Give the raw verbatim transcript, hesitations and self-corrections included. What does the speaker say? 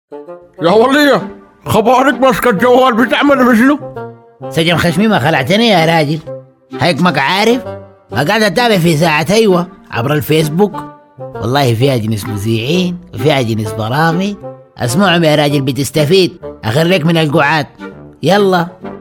يا ولية، خبارك ماسكة الجوال بتعمل بشنو؟ سجن خشمي ما خلعتني يا راجل، هيكمك عارف قاعد اتابع في ساعة ايوه عبر الفيسبوك. والله فيها جنس مذيعين وفيها جنس برامج، اسمعهم يا راجل بتستفيد، اخرك من القعاد. يلا